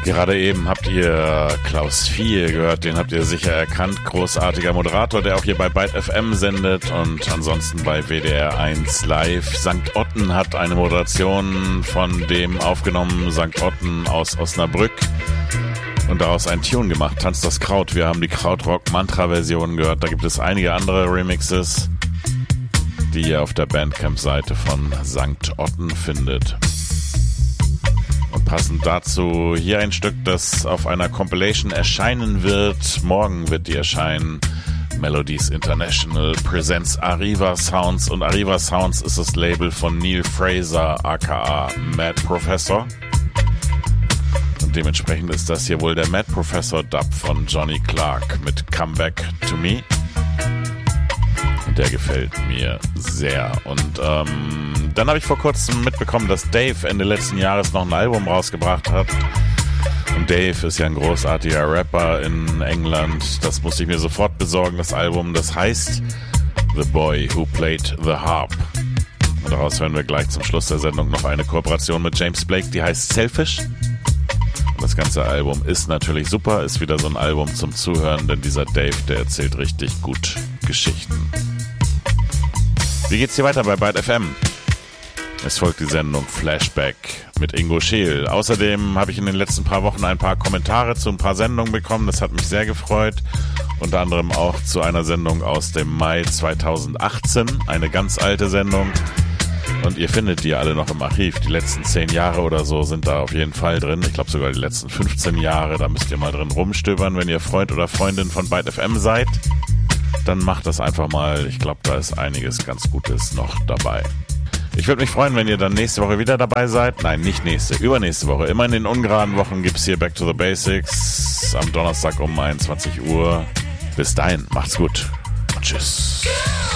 Gerade eben habt ihr Klaus Vieh gehört, den habt ihr sicher erkannt. Großartiger Moderator, der auch hier bei Byte FM sendet und ansonsten bei WDR 1 Live. St. Otten hat eine Moderation von dem aufgenommen, St. Otten aus Osnabrück. Und daraus einen Tune gemacht, Tanz das Kraut. Wir haben die Krautrock-Mantra-Version gehört. Da gibt es einige andere Remixes, die ihr auf der Bandcamp-Seite von St. Otten findet. Und passend dazu hier ein Stück, das auf einer Compilation erscheinen wird. Morgen wird die erscheinen. Melodies International presents Arriva Sounds. Und Arriva Sounds ist das Label von Neil Fraser, aka Mad Professor. Und dementsprechend ist das hier wohl der Mad Professor Dub von Johnny Clark mit Come Back to Me. Und der gefällt mir sehr. Und dann habe ich vor kurzem mitbekommen, dass Dave Ende letzten Jahres noch ein Album rausgebracht hat. Und Dave ist ja ein großartiger Rapper in England. Das musste ich mir sofort besorgen, das Album. Das heißt The Boy Who Played the Harp. Und daraus hören wir gleich zum Schluss der Sendung noch eine Kooperation mit James Blake, die heißt Selfish. Und das ganze Album ist natürlich super, ist wieder so ein Album zum Zuhören, denn dieser Dave, der erzählt richtig gut Geschichten. Wie geht's hier weiter bei Byte FM? Es folgt die Sendung Flashback mit Ingo Scheel. Außerdem habe ich in den letzten paar Wochen ein paar Kommentare zu ein paar Sendungen bekommen. Das hat mich sehr gefreut. Unter anderem auch zu einer Sendung aus dem Mai 2018. Eine ganz alte Sendung. Und ihr findet die alle noch im Archiv. Die letzten 10 Jahre oder so sind da auf jeden Fall drin. Ich glaube sogar die letzten 15 Jahre. Da müsst ihr mal drin rumstöbern, wenn ihr Freund oder Freundin von Byte FM seid. Dann macht das einfach mal. Ich glaube, da ist einiges ganz Gutes noch dabei. Ich würde mich freuen, wenn ihr dann nächste Woche wieder dabei seid. Nein, nicht nächste, übernächste Woche. Immer in den ungeraden Wochen gibt es hier Back to the Basics. Am Donnerstag um 21 Uhr. Bis dahin, macht's gut. Und tschüss.